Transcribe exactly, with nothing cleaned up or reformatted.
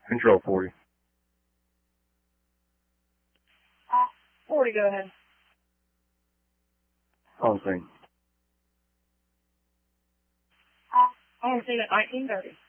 Control forty. forty, go ahead. On scene. On scene at nineteen thirty.